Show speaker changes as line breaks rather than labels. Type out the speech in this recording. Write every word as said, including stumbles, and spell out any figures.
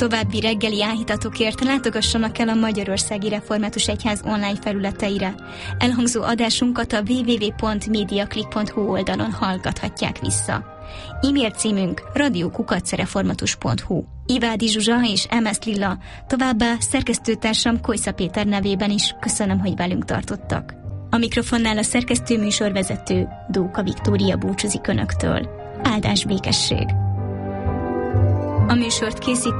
További reggeli áhítatokért látogassanak el a Magyarországi Református Egyház online felületeire. Elhangzó adásunkat a double-u double-u double-u pont mediaclick pont hu oldalon hallgathatják vissza. E-mail címünk radio kukac reformatus pont hu. Ivádi Zsuzsa és em es Lilla, továbbá szerkesztőtársam Kojsza Péter nevében is köszönöm, hogy velünk tartottak. A mikrofonnál a szerkesztő műsorvezető Dóka Viktória búcsúzik önöktől. Áldás békesség! A műsort készít